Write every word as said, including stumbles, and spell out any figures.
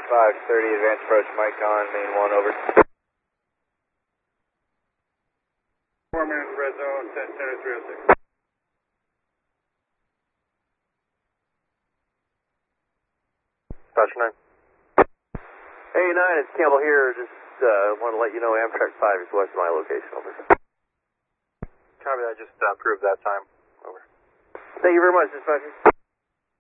five thirty, advance approach, Mike on, main one, over. Four minutes, red zone, ten, center, three oh six. Touch nine. Hey, nine, it's Campbell here. Just uh, want to let you know Amtrak five is west of my location, over. Copy that, just uh, proved that time, over. Thank you very much, dispatcher.